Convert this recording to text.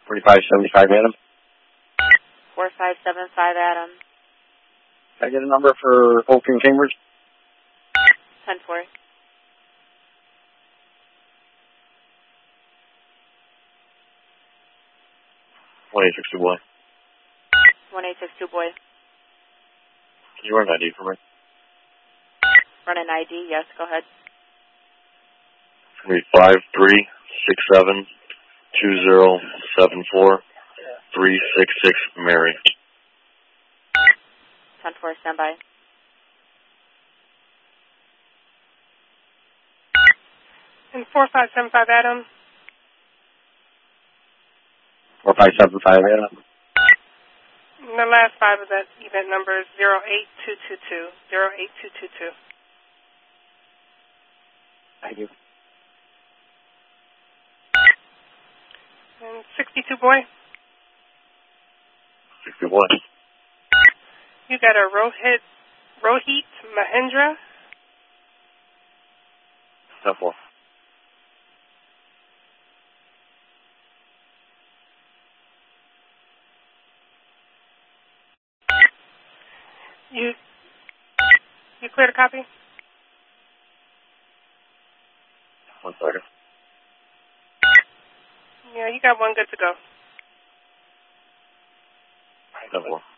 4575 Adam. 4575 Adam. Can I get a number for Oak and Cambridge? 10-4. 1862 boy. 1862 boy. Can you run ID for me? Run an ID, yes, go ahead. 53672074 366 Mary. 10-4, stand by. And 4575 Adam. 4575 Adam. And the last 5 of that event number is 08222. 08222. Thank you. And 62 boy. 61. You got a Rohit Mahendra. 10-4. You cleared a copy? 1 second. Yeah, you got one good to go. 10-4.